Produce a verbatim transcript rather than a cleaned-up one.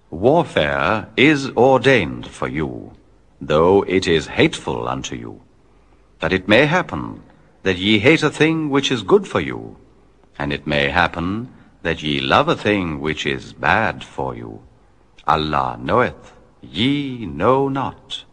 Warfare is ordained for you, though it is hateful unto you, that it may happen that ye hate a thing which is good for you, and it may happen that ye love a thing which is bad for you. Allah knoweth, ye know not.